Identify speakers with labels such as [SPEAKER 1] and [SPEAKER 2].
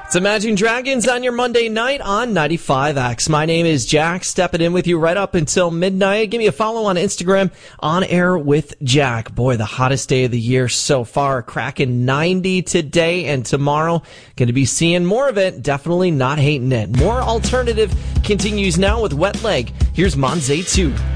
[SPEAKER 1] It's Imagine Dragons on your Monday night on 95X. My name is Jack, stepping in with you right up until midnight. Give me a follow on Instagram, On Air with Jack. Boy, the hottest day of the year so far. Cracking 90 today and tomorrow. Going to be seeing more of it. Definitely not hating it. More alternative continues now with Wet Leg. Here's Monze 2.